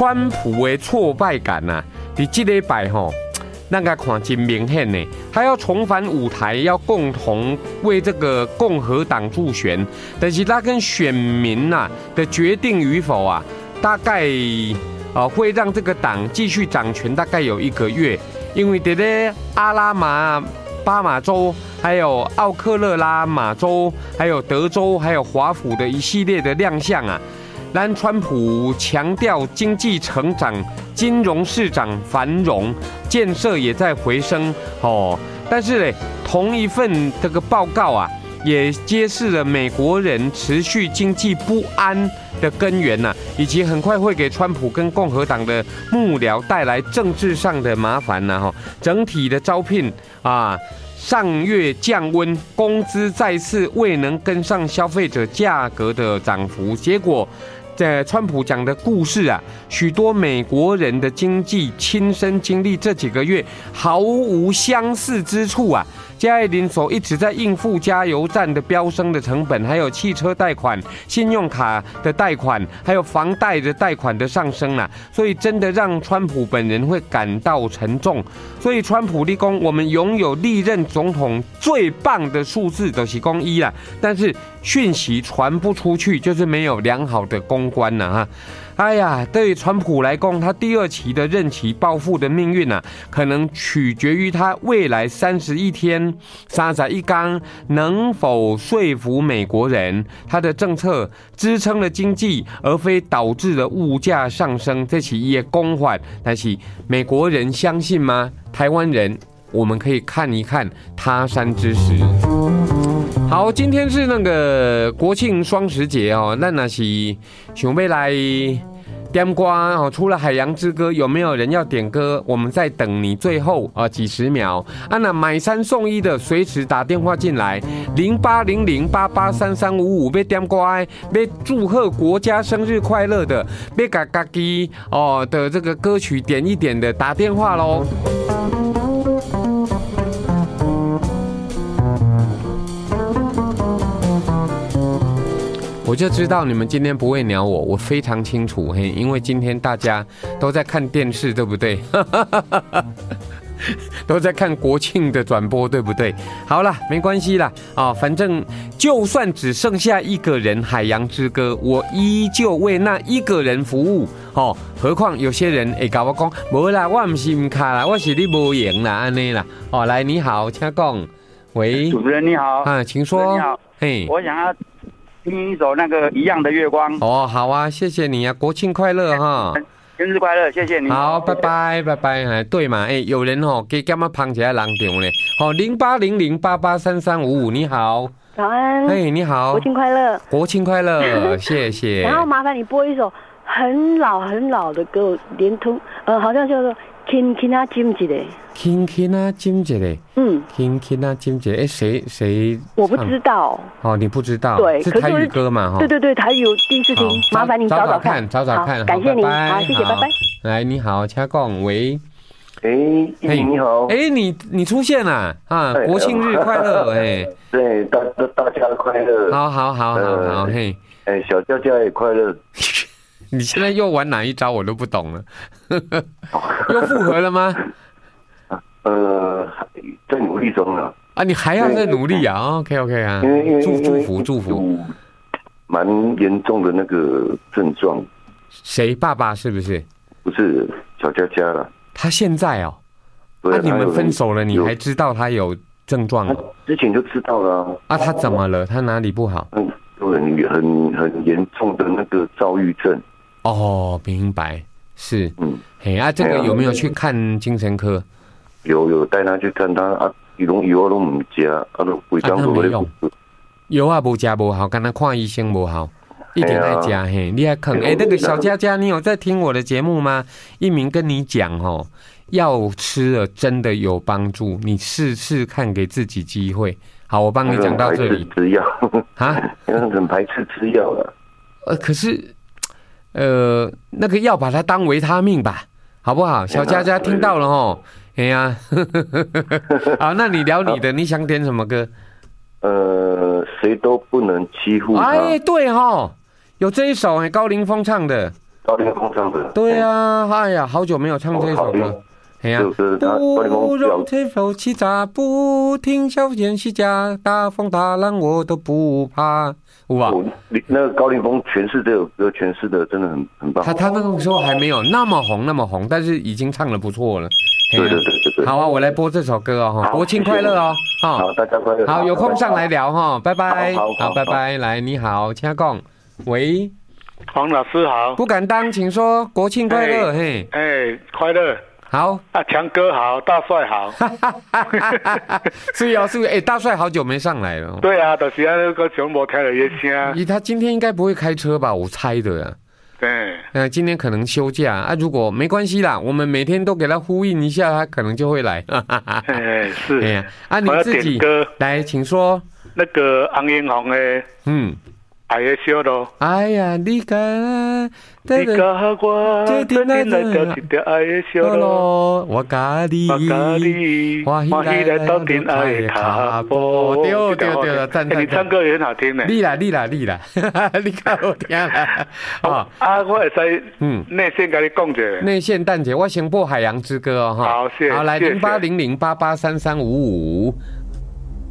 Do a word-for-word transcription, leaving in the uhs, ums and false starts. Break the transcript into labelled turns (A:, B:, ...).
A: 川普的挫败感呐、啊，在这礼拜吼。那个看真明显呢，他要重返舞台，要共同为这个共和党助选，但是他跟选民呐、啊、的决定与否啊，大概啊会让这个党继续掌权，大概有一个月，因为在咧阿拉马巴马州、还有奥克勒拉马州、还有德州、还有华府的一系列的亮相啊。但川普强调经济成长、金融市场繁荣、建设也在回升哦。但是呢，同一份这个报告啊，也揭示了美国人持续经济不安的根源呐、啊，以及很快会给川普跟共和党的幕僚带来政治上的麻烦呐、啊。哈，整体的招聘啊。上月降温，工资再次未能跟上消费者价格的涨幅，结果，在川普讲的故事啊，许多美国人的经济亲身经历这几个月毫无相似之处啊。嘉义林所一直在应付加油站的飙升的成本，还有汽车贷款、信用卡的贷款，还有房贷的贷款的上升啊，所以真的让川普本人会感到沉重。所以川普立功，我们拥有历任总统最棒的数字就是公一啦，但是讯息传不出去，就是没有良好的公关呐、啊、哈。哎呀，对于川普来讲，他第二期的任期抱负的命运啊，可能取决于他未来三十一天、三十一天能否说服美国人，他的政策支撑了经济，而非导致了物价上升，这是一个公法。但是美国人相信吗？台湾人，我们可以看一看他山之石。好，今天是那个国庆双十节哦，那那是想要来点歌哦。除了《海洋之歌》，有没有人要点歌？我们在等你最后啊几十秒啊。那买三送一的，随时打电话进来，零八零零八八三三五五。要点歌的，要祝贺国家生日快乐的，要把自己哦的这个歌曲点一点的，打电话喽。我就知道你们今天不会鸟我，我非常清楚嘿，因为今天大家都在看电视，对不对？都在看国庆的转播，对不对？好啦，没关系啦，啊，反正就算只剩下一个人，《海洋之歌》，我依旧为那一个人服务。哦，何况有些人会跟我讲，无啦，我不是唔卡啦，我是你无赢啦，安尼啦。哦，来，你好，请讲。喂，
B: 主持人你好。
A: 啊，请说。
B: 你好。
A: 嘿，
B: 我想要听一首那个《一样的月光》。
A: 哦，好啊，谢谢你啊，国庆快乐哈！
B: 生日快乐，谢谢你。
A: 好，拜拜，拜拜。哎，对嘛，哎，有人哦，给干嘛捧起来人场嘞？好，零八零零八八三三五五，你好。
C: 早安。
A: 哎，你好。
C: 国庆快乐。
A: 国庆快乐，谢谢。
C: 然后麻烦你播一首很老很老的歌，连通呃，好像叫做。轻轻啊，金一个，
A: 轻轻啊，金一个，
C: 嗯，
A: 轻轻啊，金一个，哎，谁谁？
C: 我不知道。
A: 哦，你不知道？
C: 对，
A: 是台语歌嘛？哈。
C: 对对对，台语第一次听，麻烦你找找看，
A: 找找看。
C: 感谢你，好，谢谢，拜拜。
A: 来，你好，请讲，喂。
D: 哎，你好。
A: 哎，你你出现了啊！国庆日快乐，哎。
D: 对，大大家快乐。
A: 好好好好好，嘿。
D: 哎，小佳佳也快乐。
A: 你现在又玩哪一招我都不懂了，又复合了吗？
D: 呃，在努力中了。
A: 啊，你还要再努力啊 ？OK OK 啊，祝祝福祝福。
D: 蛮严重的那个症状。
A: 谁爸爸是不是？
D: 不是小佳佳了。
A: 他现在哦，那、啊、你们分手了，你还知道他有症状哦？
D: 之前就知道了啊。
A: 啊，他怎么了？他哪里不好？
D: 嗯，很很很严重的那个躁郁症。
A: 哦，明白，是，嗯，嘿啊，这个有没有去看精神科？
D: 有有带他去看他啊，伊拢药都唔食，啊都规张都没用。
A: 药啊无食无好，跟他看医生无好，一定爱食嘿。你还啃哎，那个小佳佳，你有在听我的节目吗？一鸣跟你讲哦，药吃了真的有帮助，你试试看，给自己机会。好，我帮你讲到这里。
D: 吃药啊？很排斥吃药了。
A: 呃，可是。呃，那个要把它当维他命吧，好不好？小佳佳听到了哦，哎呀，好，那你聊你的，你想点什么歌？
D: 呃，谁都不能欺负他。
A: 哎，对哈、哦，有这一首哎，高凌风唱的。
D: 高凌风唱的。
A: 对啊，哎呀，好久没有唱这首歌。哎呀，不容天否欺诈，不听小言虚假，大风大浪我都不怕。哇，
D: 那个高凌风诠释这首歌，诠释的真的很很棒。
A: 他他那个时候还没有那么红，那么红，但是已经唱得不错了。
D: 对对对对对。
A: 好啊，我来播这首歌哦，国庆快乐哦。
D: 好，大家快乐。
A: 好，有空上来聊哈，拜拜。
D: 好，
A: 好，拜拜。来，你好，请讲。喂，
E: 黄老师好。
A: 不敢当，请说。国庆快乐，嘿。
E: 哎，快乐。
A: 好
E: 啊，强哥好，大帅好，
A: 是哦，是不是？哎、欸，大帅好久没上来了。
E: 对啊，就是啊，那个全部听了一声。
A: 咦，他今天应该不会开车吧？我猜的啊。
E: 对。
A: 呃，今天可能休假啊，如果没关系啦，我们每天都给他呼应一下，他可能就会来。
E: 哎，是。哎
A: 呀，啊，你自己来，请说。
E: 那个昂英红的，嗯。爱的小路，
A: 哎呀，你甲
E: 你甲我，决定来走一条爱的小路，
A: 我甲你，
E: 我甲你，欢喜来走进爱的脚步。
A: 对对对，赞赞。
E: 你唱歌也很好听呢。
A: 你啦你啦你啦，你较好听啦。
E: 啊啊，我会使嗯内线跟你讲一下。
A: 内线蛋姐，我先播《海洋之歌》哦哈。
E: 好，谢谢。
A: 好，来零八零零八八三三五五。